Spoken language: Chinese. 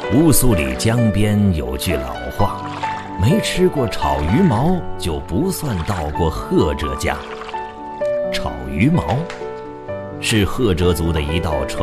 乌苏里江边有句老话，没吃过炒鱼毛就不算到过赫哲家。炒鱼毛是赫哲族的一道